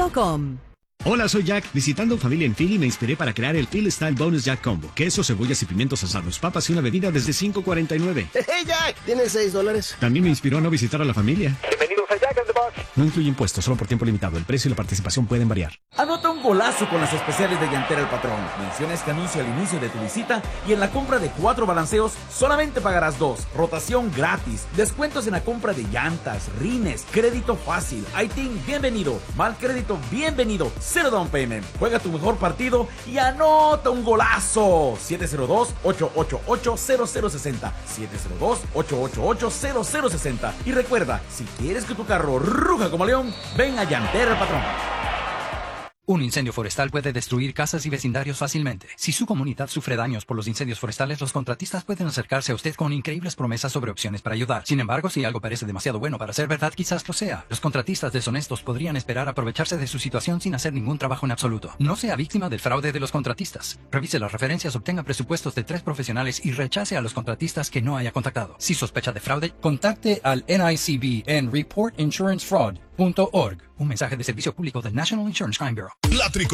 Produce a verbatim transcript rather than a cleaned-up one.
punto com. Hola, soy Jack. Visitando familia en Philly me inspiré para crear el Philly Style Bonus Jack Combo. Queso, cebollas y pimientos asados, papas y una bebida desde cinco cuarenta y nueve. ¡Hey, Jack! ¿Tienes seis dólares? También me inspiró a no visitar a la familia. Bienvenidos a Jack in the Box. No incluye impuestos, solo por tiempo limitado. El precio y la participación pueden variar. Anota un golazo con las especiales de Llantera El Patrón. Menciona este anuncio al inicio de tu visita y en la compra de cuatro balanceos solamente pagarás dos. Rotación gratis. Descuentos en la compra de llantas, rines, crédito fácil. I T I N, bienvenido. Mal crédito, bienvenido. Cero down payment. Juega tu mejor partido y anota un golazo. siete cero dos, ocho ocho ocho, cero cero seis cero. siete cero dos, ocho ocho ocho, cero cero seis cero. Y recuerda, si quieres que tu carro ruja como león, ven a Llantera El Patrón. Un incendio forestal puede destruir casas y vecindarios fácilmente. Si su comunidad sufre daños por los incendios forestales, los contratistas pueden acercarse a usted con increíbles promesas sobre opciones para ayudar. Sin embargo, si algo parece demasiado bueno para ser verdad, quizás lo sea. Los contratistas deshonestos podrían esperar aprovecharse de su situación sin hacer ningún trabajo en absoluto. No sea víctima del fraude de los contratistas. Revise las referencias, obtenga presupuestos de tres profesionales y rechace a los contratistas que no haya contactado. Si sospecha de fraude, contacte al N I C B en report insurance fraud punto org. Un mensaje de servicio público del National Insurance Crime Bureau. La